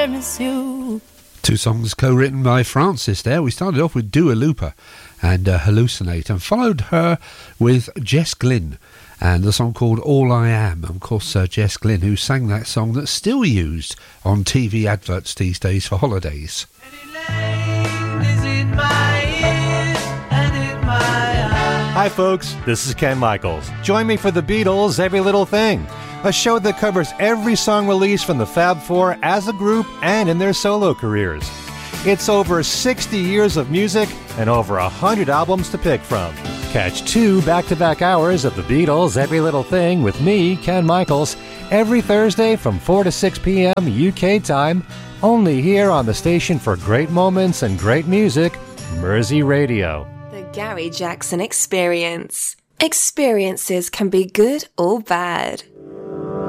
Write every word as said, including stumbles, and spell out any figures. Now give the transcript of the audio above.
Two songs co-written by Francis there. We started off with Dua Lipa and uh, Hallucinate, and followed her with Jess Glynne and the song called All I Am. Of course, uh, Jess Glynne, who sang that song that's still used on T V adverts these days for holidays. Hi folks, this is Ken Michaels. Join me for The Beatles' Every Little Thing, a show that covers every song released from the Fab Four as a group and in their solo careers. It's over sixty years of music and over one hundred albums to pick from. Catch two back-to-back hours of The Beatles' Every Little Thing with me, Ken Michaels, every Thursday from four to six p.m. U K time, only here on the station for great moments and great music, Mersey Radio. The Gary Jackson Experience. Experiences can be good or bad.